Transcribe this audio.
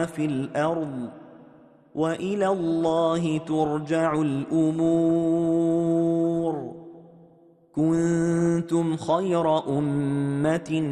ما في الأرض وإلى الله ترجع الأمور. كنتم خير أمة